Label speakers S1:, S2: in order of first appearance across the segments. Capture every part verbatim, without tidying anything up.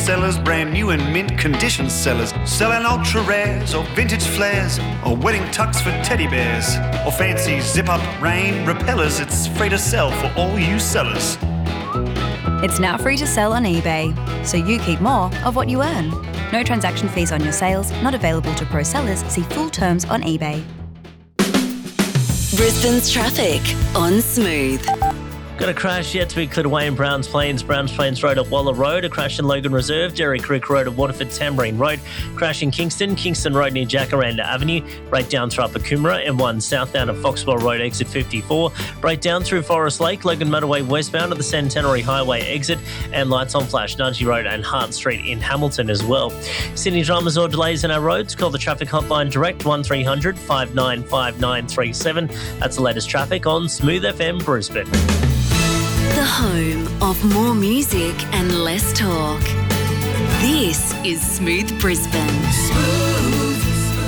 S1: Sellers, brand new and mint condition sellers, selling ultra rares or vintage flares or wedding tux for teddy bears or fancy zip-up rain repellers. It's free to sell for all you sellers.
S2: It's now free to sell on eBay, so you keep more of what you earn. No transaction fees on your sales, not available to pro sellers. See full terms on eBay.
S3: Brisbane's traffic on Smooth.
S4: Got a crash yet to be cleared away in Browns Plains, Browns Plains Road at Waller Road, a crash in Logan Reserve, Jerry Creek Road at Waterford Tambourine Road, crash in Kingston, Kingston Road near Jacaranda Avenue, breakdown through Upper Coomera, M one southbound at Foxwell Road exit fifty-four, breakdown through Forest Lake, Logan Motorway westbound at the Centenary Highway exit, and lights on flash, Nudgee Road and Hart Street in Hamilton as well. Sydney dramas or delays in our roads, call the traffic hotline direct one three hundred five nine five nine three seven. That's the latest traffic on Smooth F M Brisbane.
S3: The home of more music and less talk. This is Smooth Brisbane. Smooth.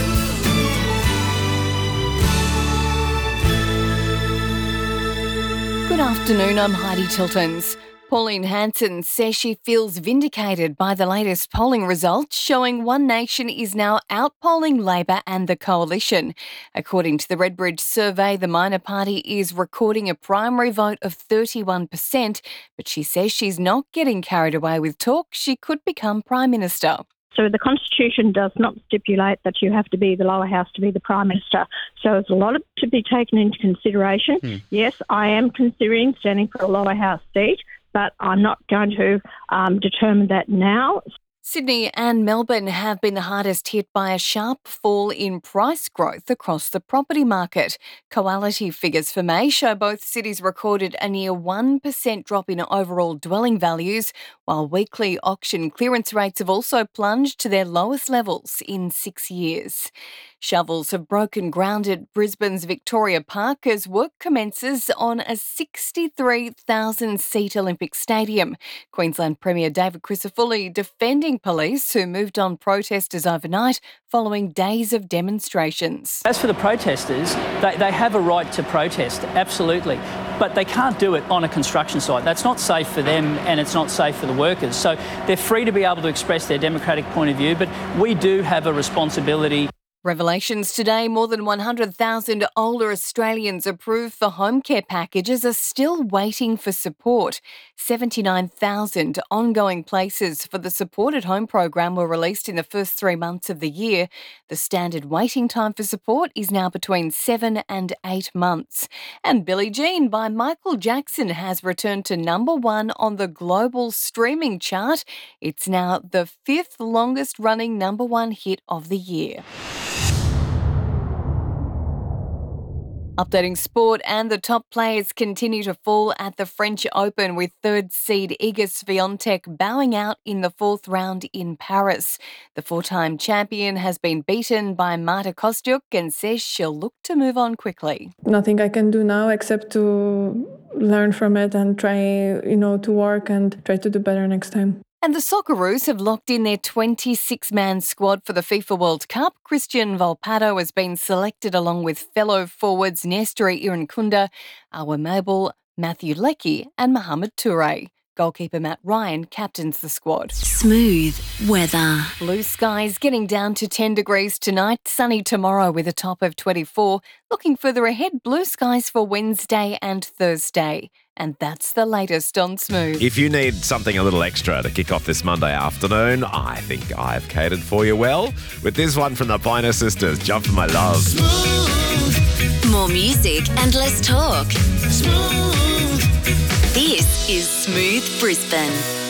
S5: Good afternoon, I'm Heidi Tiltons. Pauline Hanson says she feels vindicated by the latest polling results, showing One Nation is now outpolling Labor and the Coalition. According to the Redbridge survey, the minor party is recording a primary vote of thirty-one percent, but she says she's not getting carried away with talk. She could become Prime Minister.
S6: So the Constitution does not stipulate that you have to be the lower house to be the Prime Minister. So there's a lot to be taken into consideration. Hmm. Yes, I am considering standing for a lower house seat, but I'm not going to um, determine that now.
S5: Sydney and Melbourne have been the hardest hit by a sharp fall in price growth across the property market. Coality figures for May show both cities recorded a near one percent drop in overall dwelling values, while weekly auction clearance rates have also plunged to their lowest levels in six years. Shovels have broken ground at Brisbane's Victoria Park as work commences on a sixty-three thousand seat Olympic stadium. Queensland Premier David Crisafulli defending police who moved on protesters overnight following days of demonstrations.
S7: As for the protesters, they, they have a right to protest, absolutely. But they can't do it on a construction site. That's not safe for them and it's not safe for the workers. So they're free to be able to express their democratic point of view, but we do have a responsibility.
S5: Revelations today, more than one hundred thousand older Australians approved for home care packages are still waiting for support. seventy-nine thousand ongoing places for the supported home program were released in the first three months of the year. The standard waiting time for support is now between seven and eight months. And Billie Jean by Michael Jackson has returned to number one on the global streaming chart. It's now the fifth longest running number one hit of the year. Updating sport, and the top players continue to fall at the French Open, with third seed Iga Swiatek bowing out in the fourth round in Paris. The four-time champion has been beaten by Marta Kostyuk and says she'll look to move on quickly.
S8: Nothing I can do now except to learn from it and try, you know, to work and try to do better next time.
S5: And the Socceroos have locked in their twenty-six man squad for the FIFA World Cup. Christian Volpato has been selected along with fellow forwards Nestori Irankunda, Awer Mabel, Matthew Leckie and Mohamed Toure. Goalkeeper Matt Ryan captains the squad.
S3: Smooth weather.
S5: Blue skies getting down to ten degrees tonight, sunny tomorrow with a top of twenty-four. Looking further ahead, blue skies for Wednesday and Thursday. And that's the latest on Smooth.
S9: If you need something a little extra to kick off this Monday afternoon, I think I've catered for you well with this one from the Pioneer Sisters, Jump For My Love.
S3: Smooth. More music and less talk. Smooth. This is Smooth Brisbane.